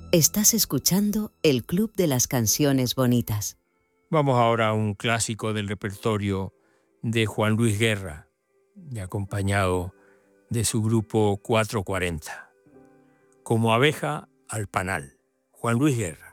Estás escuchando el Club de las Canciones Bonitas. Vamos ahora a un clásico del repertorio de Juan Luis Guerra, y acompañado de su grupo 440. Como abeja al panal, Juan Luis Guerra.